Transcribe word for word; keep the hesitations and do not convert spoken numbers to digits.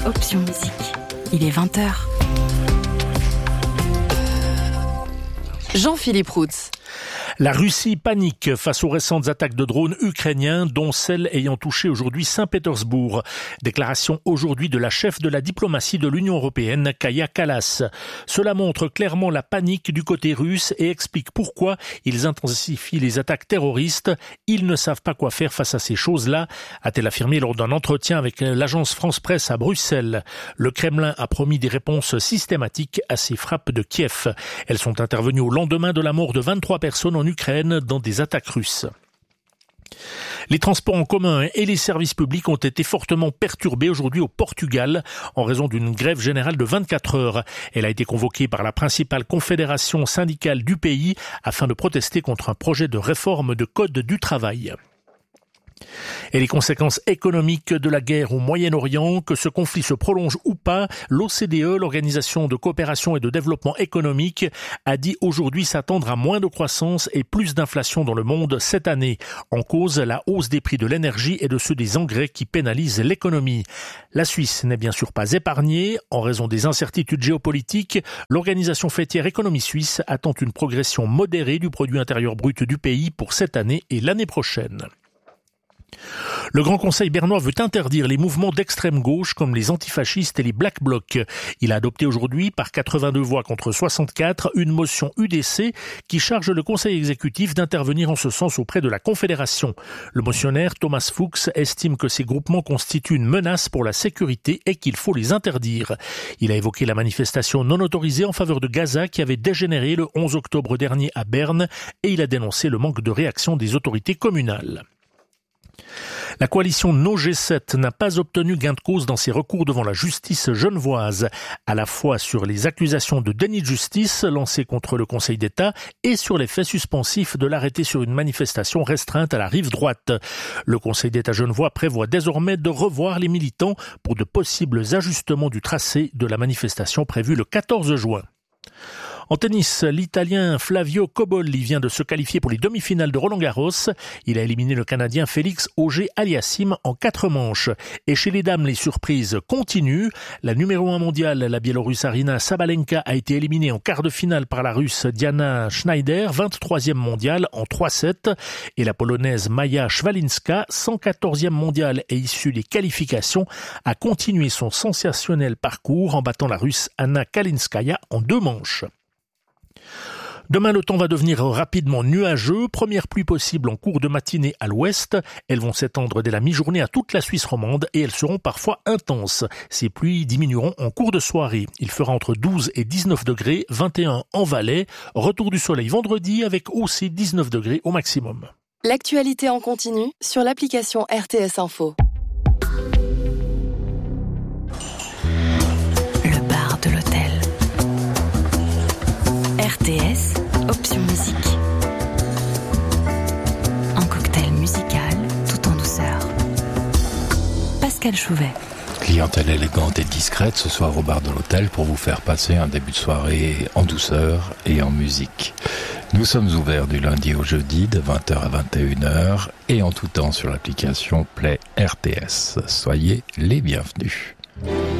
Option Musique. Il est vingt heures. Jean-Philippe Routz. La Russie panique face aux récentes attaques de drones ukrainiens, dont celle ayant touché aujourd'hui Saint-Pétersbourg. Déclaration aujourd'hui de la chef de la diplomatie de l'Union européenne, Kaja Kallas. Cela montre clairement la panique du côté russe et explique pourquoi ils intensifient les attaques terroristes. Ils ne savent pas quoi faire face à ces choses-là, a-t-elle affirmé lors d'un entretien avec l'agence France-Presse à Bruxelles. Le Kremlin a promis des réponses systématiques à ces frappes de Kiev. Elles sont intervenues au lendemain de la mort de vingt-trois personnes en Ukraine dans des attaques russes. Les transports en commun et les services publics ont été fortement perturbés aujourd'hui au Portugal en raison d'une grève générale de vingt-quatre heures. Elle a été convoquée par la principale confédération syndicale du pays afin de protester contre un projet de réforme de code du travail. Et les conséquences économiques de la guerre au Moyen-Orient, que ce conflit se prolonge ou pas, l'O C D E, l'Organisation de coopération et de développement économique, a dit aujourd'hui s'attendre à moins de croissance et plus d'inflation dans le monde cette année. En cause, la hausse des prix de l'énergie et de ceux des engrais qui pénalisent l'économie. La Suisse n'est bien sûr pas épargnée. En raison des incertitudes géopolitiques, l'organisation faîtière Économie Suisse attend une progression modérée du produit intérieur brut du pays pour cette année et l'année prochaine. Le Grand Conseil bernois veut interdire les mouvements d'extrême gauche comme les antifascistes et les Black Blocs. Il a adopté aujourd'hui, par quatre-vingt-deux voix contre soixante-quatre, une motion U D C qui charge le Conseil exécutif d'intervenir en ce sens auprès de la Confédération. Le motionnaire Thomas Fuchs estime que ces groupements constituent une menace pour la sécurité et qu'il faut les interdire. Il a évoqué la manifestation non autorisée en faveur de Gaza qui avait dégénéré le onze octobre dernier à Berne et il a dénoncé le manque de réaction des autorités communales. La coalition No G sept n'a pas obtenu gain de cause dans ses recours devant la justice genevoise, à la fois sur les accusations de déni de justice lancées contre le Conseil d'État et sur les faits suspensifs de l'arrêté sur une manifestation restreinte à la rive droite. Le Conseil d'État genevois prévoit désormais de revoir les militants pour de possibles ajustements du tracé de la manifestation prévue le quatorze juin. En tennis, l'Italien Flavio Cobolli vient de se qualifier pour les demi-finales de Roland-Garros. Il a éliminé le Canadien Félix Auger-Aliassime en quatre manches. Et chez les dames, les surprises continuent. La numéro un mondiale, la Biélorusse Aryna Sabalenka, a été éliminée en quart de finale par la Russe Diana Schneider, vingt-troisième mondiale en trois sept. Et la Polonaise Maja Szwalinska, cent quatorzième mondiale et issue des qualifications, a continué son sensationnel parcours en battant la Russe Anna Kalinskaya en deux manches. Demain, le temps va devenir rapidement nuageux. Première pluie possible en cours de matinée à l'ouest. Elles vont s'étendre dès la mi-journée à toute la Suisse romande et elles seront parfois intenses. Ces pluies diminueront en cours de soirée. Il fera entre douze et dix-neuf degrés, vingt et un en Valais. Retour du soleil vendredi avec aussi dix-neuf degrés au maximum. L'actualité en continu sur l'application R T S Info. Le bar de l'hôtel. R T S, Option Musique. Un cocktail musical tout en douceur. Pascal Chouvet. Clientèle élégante et discrète ce soir au bar de l'hôtel pour vous faire passer un début de soirée en douceur et en musique. Nous sommes ouverts du lundi au jeudi de vingt heures à vingt et une heures et en tout temps sur l'application Play R T S. Soyez les bienvenus.